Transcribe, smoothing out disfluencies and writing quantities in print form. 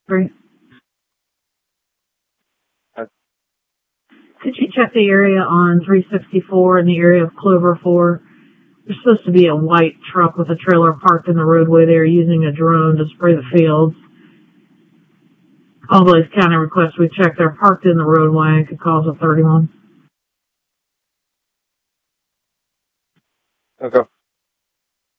Great. Okay. Could you check the area on 364 in the area of Clover 4? There's supposed to be a white truck with a trailer parked in the roadway there using a drone to spray the fields. All those kind of requests we checked, they're parked in the roadway and could cause a 31. Okay.